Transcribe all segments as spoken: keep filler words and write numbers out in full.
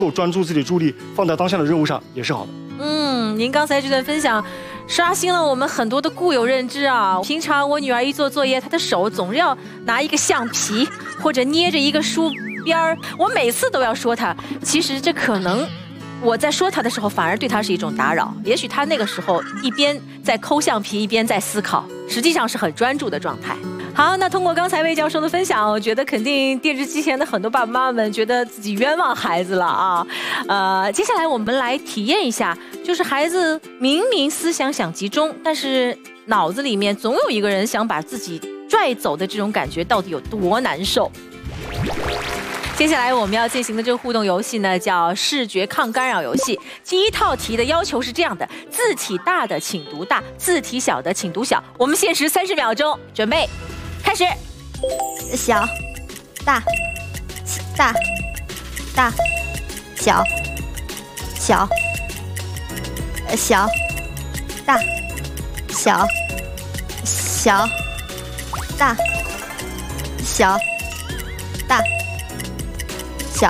够专注自己的注意力放在当下的任务上也是好的。 嗯，您刚才这段分享刷新了我们很多的固有认知啊。平常我女儿一做作业，她的手总是要拿一个橡皮或者捏着一个书边儿，我每次都要说她。其实这可能我在说她的时候，反而对她是一种打扰。也许她那个时候一边在抠橡皮，一边在思考，实际上是很专注的状态。好，那通过刚才魏教授的分享，我觉得肯定电视机前的很多爸爸妈妈们觉得自己冤枉孩子了啊。呃，接下来我们来体验一下，就是孩子明明思想想集中，但是脑子里面总有一个人想把自己拽走的这种感觉到底有多难受。接下来我们要进行的这个互动游戏呢，叫视觉抗干扰游戏。第一套题的要求是这样的：字体大的请读大，字体小的请读小。我们限时三十秒钟，准备，开始。 小，大，大，大，小，小，小，大，小，小，大，小，大。小，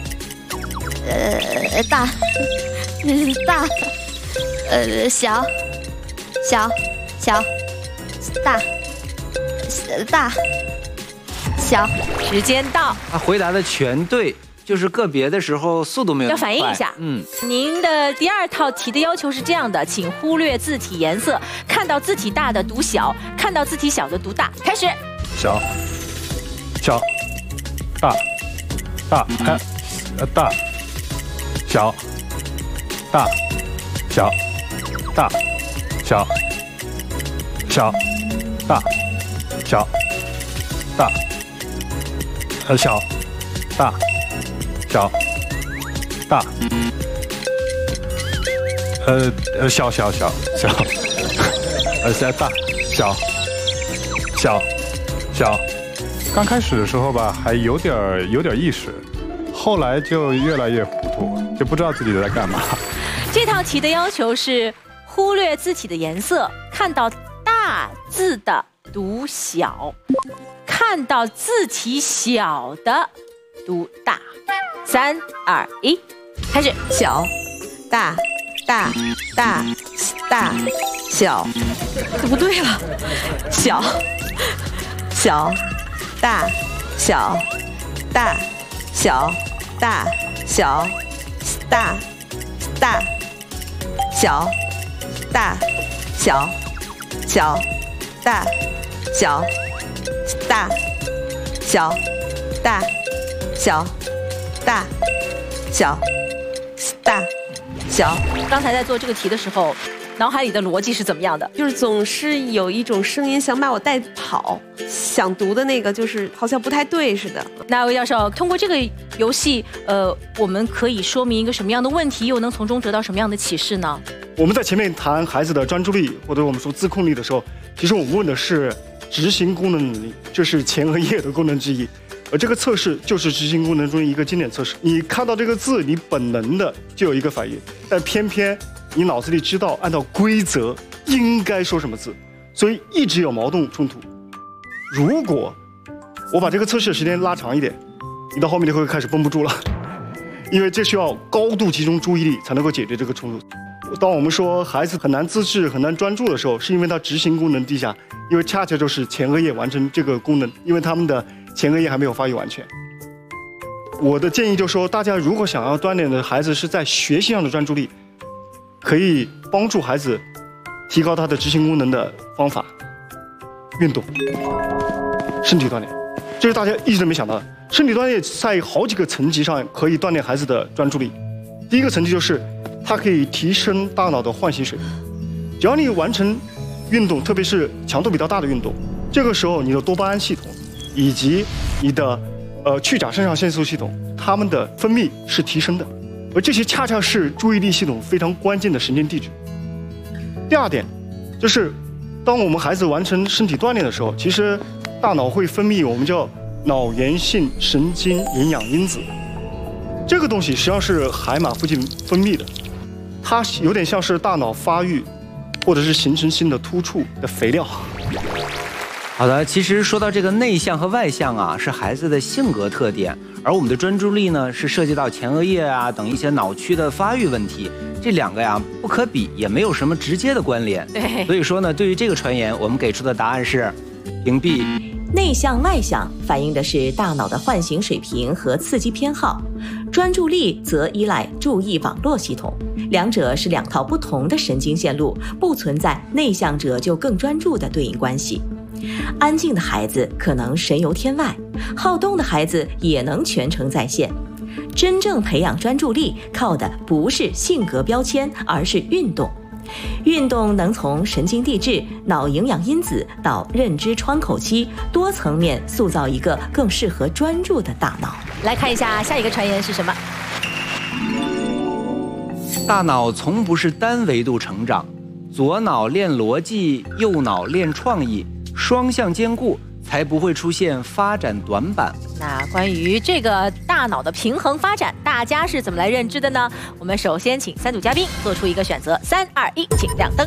呃，大，大，呃，小，小，小，大，大，小。 时间到。 他回答的全对，就是个别的时候速度没有那么快。 要反应一下。嗯。您的第二套题的要求是这样的，请忽略字体颜色，看到字体大的读小，看到字体小的读大。开始。 小，小，大。大，哎，呃，大，小，大，小，大，小，小，大，小，大，呃，小，大，小，大，呃呃，小小小小，呃，小大，小，小，小。刚开始的时候吧，还有点有点意识，后来就越来越糊涂，就不知道自己在干嘛。 这套题的要求是忽略字体的颜色，看到大字的读小，看到字体小的读大。三二一，开始。 小，大，大，大，大，小，不对了，小，小。大，小，大，小，大，小，大，大，小，大，小，小，大，小，大，小，大，小，大，小，大，小。 刚才在做这个题的时候，脑海里的逻辑是怎么样的？ 就是总是有一种声音想把我带跑，想读的那个就是好像不太对似的。 那魏教授，通过这个游戏，呃，我们可以说明一个什么样的问题，又能从中得到什么样的启示呢？ 我们在前面谈孩子的专注力或者我们说自控力的时候，其实我们问的是执行功能能力，这是前额叶的功能之一。而这个测试就是执行功能中一个经典测试。你看到这个字，你本能的就有一个反应，但偏偏你脑子里知道按照规则应该说什么字，所以一直有矛盾冲突。如果我把这个测试的时间拉长一点，你到后面就会开始绷不住了，因为这需要高度集中注意力才能够解决这个冲突。当我们说孩子很难自制、很难专注的时候，是因为他执行功能低下，因为恰恰就是前额叶完成这个功能，因为他们的前额叶还没有发育完全。我的建议就是说，大家如果想要锻炼的孩子是在学习上的专注力，可以帮助孩子提高他的执行功能的方法，运动、身体锻炼，这是大家一直都没想到的。身体锻炼在好几个层级上可以锻炼孩子的专注力。第一个层级就是它可以提升大脑的唤醒水平。只要你完成运动，特别是强度比较大的运动，这个时候你的多巴胺系统以及你的呃去甲肾上腺素系统，它们的分泌是提升的，而这些恰恰是注意力系统非常关键的神经递质。第二点就是，当我们孩子完成身体锻炼的时候，其实大脑会分泌我们叫脑源性神经营养因子，这个东西实际上是海马附近分泌的，它有点像是大脑发育或者是形成新的突触的肥料。 好的，其实说到这个内向和外向啊，是孩子的性格特点，而我们的专注力呢，是涉及到前额叶啊等一些脑区的发育问题，这两个呀不可比，也没有什么直接的关联。 对， 所以说呢，对于这个传言，我们给出的答案是屏蔽。 内向外向反映的是大脑的唤醒水平和刺激偏好，专注力则依赖注意网络系统，两者是两套不同的神经线路，不存在内向者就更专注的对应关系。安静的孩子可能神游天外，好动的孩子也能全程在线。真正培养专注力，靠的不是性格标签，而是运动。运动能从神经递质、脑营养因子到认知窗口期，多层面塑造一个更适合专注的大脑。 来看一下下一个传言是什么？ 大脑从不是单维度成长，左脑练逻辑，右脑练创意，双向兼顾，才不会出现发展短板。 那关于这个大脑的平衡发展，大家是怎么来认知的呢？我们首先请三组嘉宾做出一个选择，三二一，请亮灯。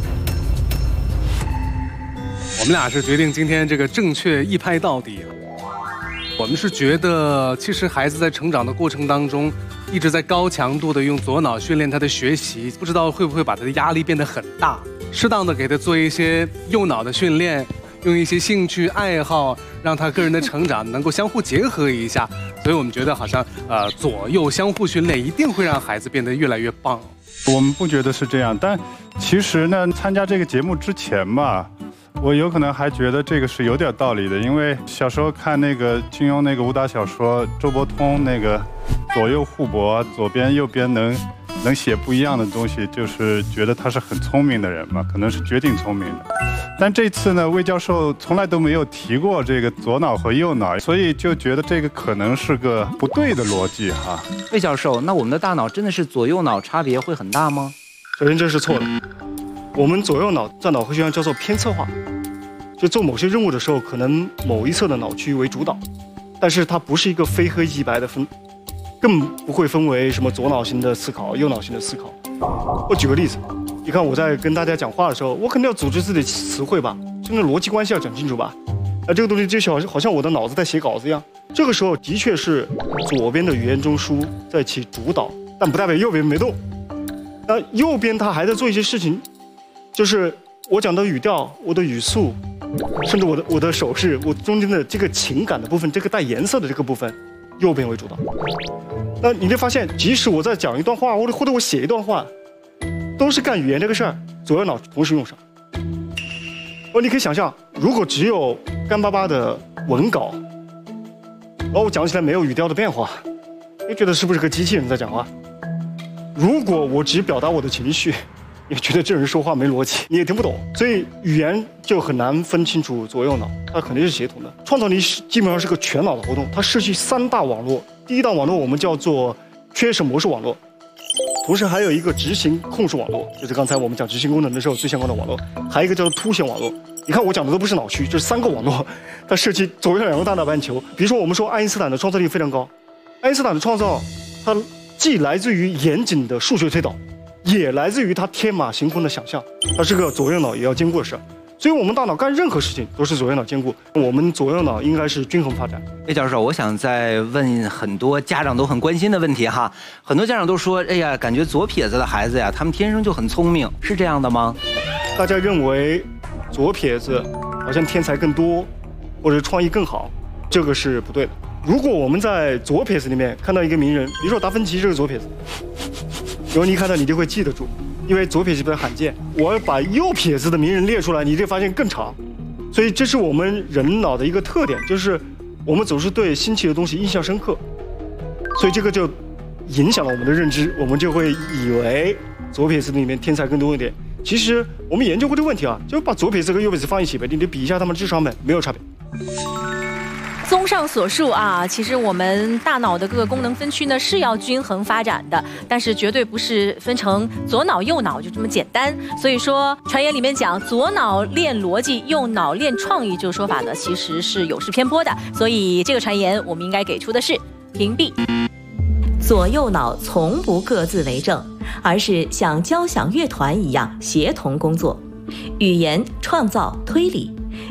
我们俩是决定今天这个正确一拍到底。我们是觉得，其实孩子在成长的过程当中，一直在高强度的用左脑训练他的学习，不知道会不会把他的压力变得很大。适当的给他做一些右脑的训练，用一些兴趣爱好，让他个人的成长能够相互结合一下。所以我们觉得好像呃左右相互训练，一定会让孩子变得越来越棒。 我们不觉得是这样，但其实呢，参加这个节目之前吧，我有可能还觉得这个是有点道理的，因为小时候看那个金庸那个武打小说，周伯通那个左右互搏，左边右边能能写不一样的东西，就是觉得他是很聪明的人嘛，可能是绝顶聪明的。但这次呢，魏教授从来都没有提过这个左脑和右脑，所以就觉得这个可能是个不对的逻辑哈。 魏教授，那我们的大脑真的是左右脑差别会很大吗？ 首先这是错的，我们左右脑在脑科学上叫做偏侧化，就做某些任务的时候，可能某一侧的脑区为主导，但是它不是一个非黑即白的分，更不会分为什么左脑型的思考、右脑型的思考。我举个例子，你看我在跟大家讲话的时候，我肯定要组织自己的词汇吧，就那逻辑关系要讲清楚吧。啊，这个东西就好像好像我的脑子在写稿子一样。这个时候的确是左边的语言中枢在起主导，但不代表右边没动。那右边它还在做一些事情，就是我讲的语调、我的语速，甚至我的我的手势，我中间的这个情感的部分，这个带颜色的这个部分，右边为主导。那你会发现，即使我在讲一段话，或者或者我写一段话，都是干语言这个事儿，左右脑同时用上。哦，你可以想象，如果只有干巴巴的文稿，然后我讲起来没有语调的变化，你觉得是不是个机器人在讲话？如果我只表达我的情绪，你觉得这人说话没逻辑，你也听不懂。所以语言就很难分清楚左右脑，它肯定是协同的。创造力基本上是个全脑的活动，它涉及三大网络。第一大网络我们叫做缺省模式网络，同时还有一个执行控制网络，就是刚才我们讲执行功能的时候最相关的网络，还有一个叫做凸显网络。你看我讲的都不是脑区，这是三个网络，它涉及左右两个大脑半球。比如说我们说爱因斯坦的创造力非常高，爱因斯坦的创造，它既来自于严谨的数学推导，也来自于他天马行空的想象，它是个左右脑也要兼顾的事。所以我们大脑干任何事情都是左右脑兼顾，我们左右脑应该是均衡发展。 魏教授，我想再问很多家长都很关心的问题哈。很多家长都说，哎呀，感觉左撇子的孩子呀，他们天生就很聪明，是这样的吗？ 大家认为左撇子好像天才更多，或者创意更好，这个是不对的。如果我们在左撇子里面看到一个名人，比如说达芬奇这个左撇子，然后你看到你就会记得住，因为左撇子比较罕见。我要把右撇子的名人列出来，你就发现更长。所以这是我们人脑的一个特点，就是我们总是对新奇的东西印象深刻，所以这个就影响了我们的认知，我们就会以为左撇子里面天才更多一点。其实我们研究过这个问题啊，就把左撇子和右撇子放一起呗，你就比一下他们智商呗，没有差别。 综上所述啊，其实我们大脑的各个功能分区呢是要均衡发展的，但是绝对不是分成左脑右脑就这么简单。所以说传言里面讲左脑练逻辑，右脑练创意这个说法呢，其实是有失偏颇的。所以这个传言我们应该给出的是屏蔽。 左右脑从不各自为政，而是像交响乐团一样协同工作，语言、创造、推理。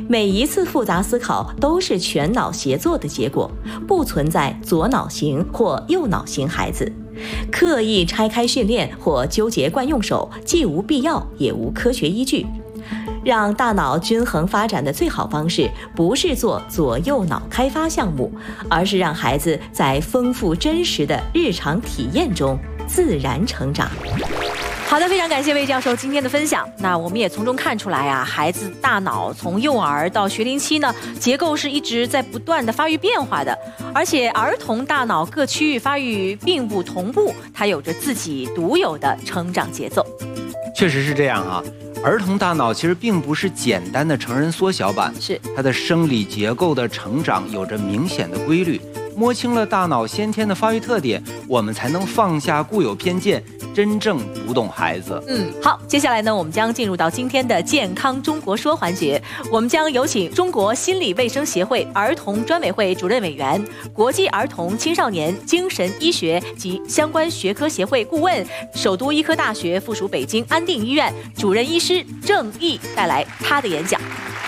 每一次复杂思考都是全脑协作的结果，不存在左脑型或右脑型孩子。刻意拆开训练或纠结惯用手，既无必要也无科学依据。让大脑均衡发展的最好方式，不是做左右脑开发项目，而是让孩子在丰富真实的日常体验中自然成长。 好的，非常感谢魏教授今天的分享。那我们也从中看出来啊，孩子大脑从幼儿到学龄期呢，结构是一直在不断的发育变化的，而且儿童大脑各区域发育并不同步，它有着自己独有的成长节奏。 确实是这样啊。儿童大脑其实并不是简单的成人缩小版， 是它的生理结构的成长有着明显的规律。摸清了大脑先天的发育特点，我们才能放下固有偏见，真正读懂孩子。 嗯，好，接下来呢，我们将进入到今天的健康中国说环节，我们将有请中国心理卫生协会儿童专委会主任委员、国际儿童青少年精神医学及相关学科协会顾问、首都医科大学附属北京安定医院主任医师郑毅带来他的演讲。